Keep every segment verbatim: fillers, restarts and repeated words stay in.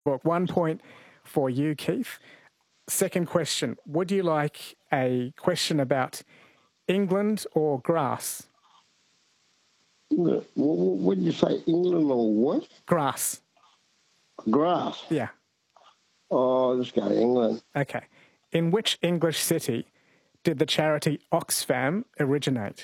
Book. One point for you, Keith. Second question. Would you like a question about England or grass? England. What, what did you say? England or what? Grass. Grass. Yeah. Oh, let's go to England. Okay. In which English city did the charity Oxfam originate?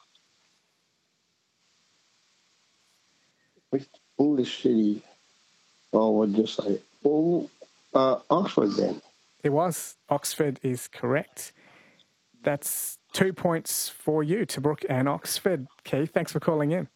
Which English city? Oh, what did you say? Oh, uh, Oxford then. It was. Oxford is correct. That's two points for you, Tobruk and Oxford. Keith, thanks for calling in.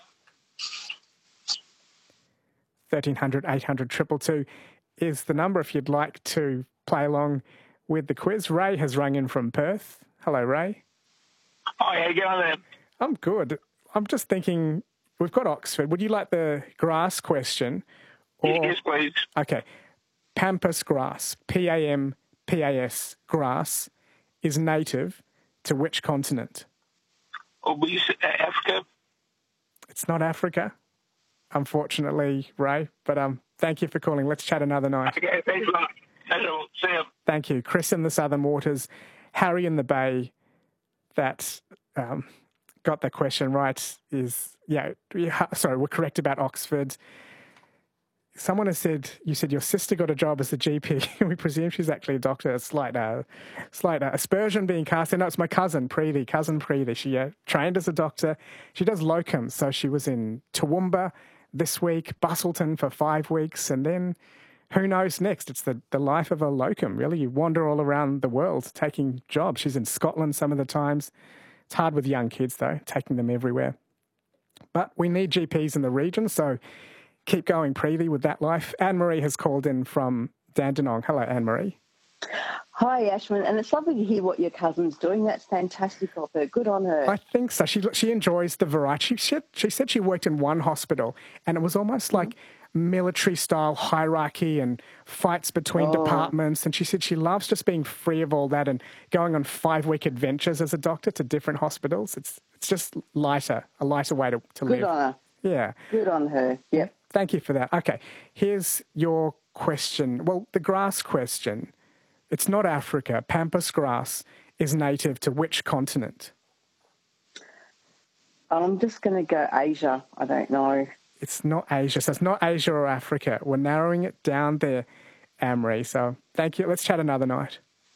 thirteen hundred, eight hundred, two two two is the number if you'd like to play along with the quiz. Ray has rung in from Perth. Hello, Ray. Hi, how you going there? I'm good. I'm just thinking, we've got Oxford. Would you like the grass question? Or, yes, please. Okay. Pampas grass, P A M P A S, grass, is native to which continent? Oh, we said Africa. It's not Africa, unfortunately, Ray. But um, thank you for calling. Let's chat another night. Okay, thanks a lot. That's all. See you. Thank you. Chris in the Southern Waters, Harry in the Bay, that um, got the question right is, yeah, sorry, we're correct about Oxford. Someone has said, you said your sister got a job as a G P. We presume she's actually a doctor. It's slight, uh, slight uh, aspersion being cast. No, it's my cousin, Preeti, cousin Preeti. She uh, trained as a doctor. She does locums. So she was in Toowoomba this week, Bustleton for five weeks, and then who knows next? It's the, the life of a locum, really. You wander all around the world taking jobs. She's in Scotland some of the times. It's hard with young kids, though, taking them everywhere. But we need G Ps in the region, so keep going, Preeti, with that life. Anne-Marie has called in from Dandenong. Hello, Anne-Marie. Hi, Ashwin, and it's lovely to hear what your cousin's doing. That's fantastic of her. Good on her. I think so. She she enjoys the variety. She said she, said she worked in one hospital, and it was almost like military-style hierarchy and fights between Oh. departments. And she said she loves just being free of all that and going on five-week adventures as a doctor to different hospitals. It's it's just lighter, a lighter way to, to Good live. on her. Yeah. Good on her. Yep. Thank you for that. Okay, here's your question. Well, the grass question. It's not Africa. Pampas grass is native to which continent? I'm just going to go Asia. I don't know. It's not Asia. So it's not Asia or Africa. We're narrowing it down there, Anne-Marie. So thank you. Let's chat another night.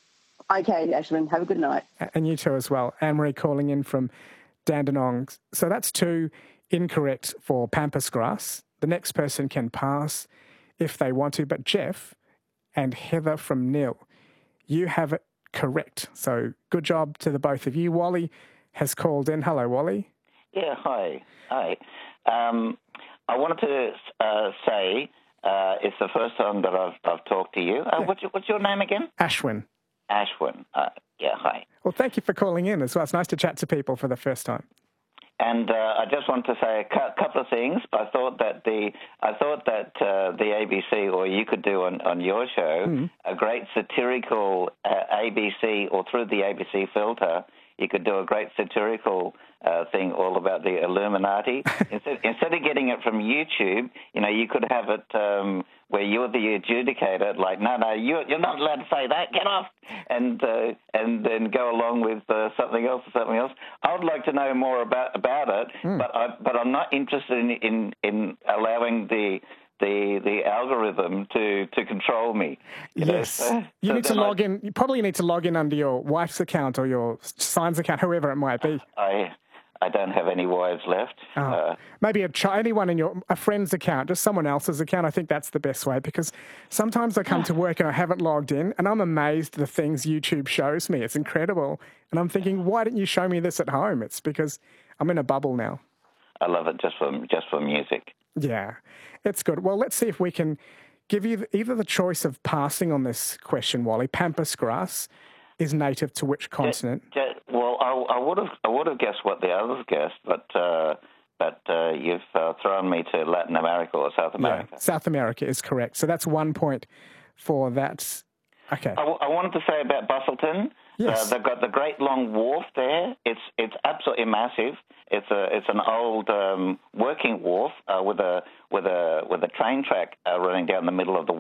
Okay, Ashwin, have a good night. And you too as well. Anne-Marie calling in from Dandenong. So that's two incorrect for Pampas grass. The next person can pass if they want to. But Jeff and Heather from Nil, you have it correct. So good job to the both of you. Wally has called in. Hello, Wally. Yeah, hi. Hi. Um, I wanted to uh, say uh, it's the first time that I've, I've talked to you. Uh, Yeah. what's, your, what's your name again? Ashwin. Ashwin. Uh, yeah, hi. Well, thank you for calling in as well. It's nice to chat to people for the first time. And uh, I just want to say a cu- couple of things. I thought that the I thought that uh, the A B C, or you could do on, on your show, Mm. a great satirical uh, A B C, or through the A B C filter, you could do a great satirical uh, thing all about the Illuminati. instead, instead of getting it from YouTube, you know, you could have it um, where you're the adjudicator, like, no, no, you're, you're not allowed to say that, get off, and uh, and then go along with uh, something else or something else. I would like to know more about about it, Mm. but I, but I'm not interested in in, in allowing the the the algorithm to, to control me. You Yes. know? You So need to then I- log in. You probably need to log in under your wife's account or your son's account, whoever it might be. I I don't have any wives left. Oh. Uh, Maybe a ch- anyone in your a friend's account, just someone else's account. I think that's the best way, because sometimes I come to work and I haven't logged in, and I'm amazed at the things YouTube shows me. It's incredible, and I'm thinking, why didn't you show me this at home? It's because I'm in a bubble now. I love it just for just for music. Yeah, it's good. Well, let's see if we can give you either the choice of passing on this question, Wally. Pampas grass is native to which continent? Ja- well, I, I would have I would have guessed what the others guessed, but uh, but uh, you've uh, thrown me to Latin America or South America. Yeah, South America is correct. So that's one point for that. Okay. I, w- I wanted to say about Bustleton. Yes. Uh, they've got the great long wharf there. It's it's absolutely massive. It's a it's an old um, working wharf uh, with a with a with a train track uh, running down the middle of the